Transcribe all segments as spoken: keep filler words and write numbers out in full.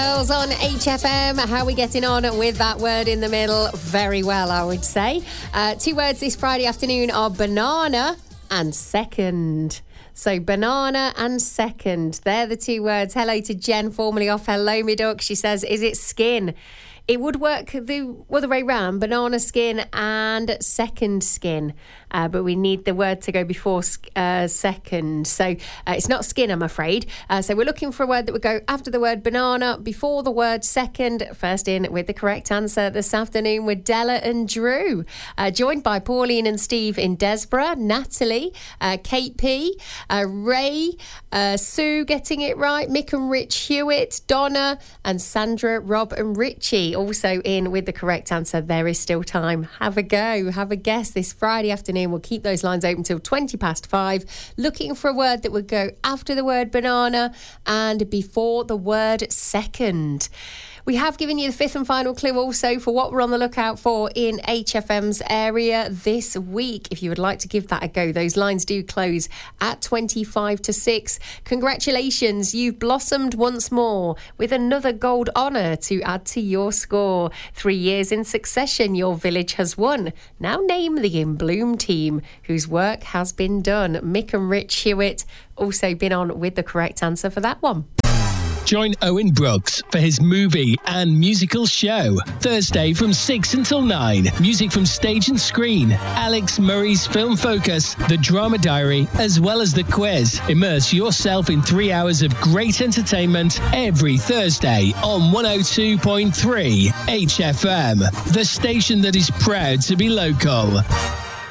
Girls on H F M. How are we getting on with that word in the middle? Very well, I would say. Uh, two words this Friday afternoon are banana and second. So banana and second. They're the two words. Hello to Jen, formerly off Hello Me Duck. She says, is it skin? It would work the other way round, banana skin and second skin. Uh, but we need the word to go before uh, second. So uh, it's not skin, I'm afraid. Uh, so we're looking for a word that would go after the word banana, before the word second. First in with the correct answer this afternoon with Della and Drew. Uh, joined by Pauline and Steve in Desborough, Natalie, uh, Kate P, uh, Ray, uh, Sue getting it right, Mick and Rich Hewitt, Donna and Sandra, Rob and Richie. Also in with the correct answer. There is still time. Have a go. Have a guess this Friday afternoon. We'll keep those lines open till twenty past five. Looking for a word that would go after the word banana and before the word second. We have given you the fifth and final clue also for what we're on the lookout for in H F M's area this week. If you would like to give that a go, those lines do close at twenty-five to six. Congratulations, you've blossomed once more with another gold honour to add to your score. Three years in succession, your village has won. Now name the In Bloom team whose work has been done. Mick and Rich Hewitt also been on with the correct answer for that one. Join Owen Brooks for his movie and musical show. Thursday from six until nine. Music from stage and screen. Alex Murray's Film Focus, The Drama Diary, as well as the quiz. Immerse yourself in three hours of great entertainment every Thursday on one oh two point three H F M. The station that is proud to be local.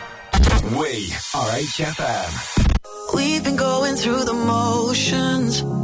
We are H F M. We've been going through the motions.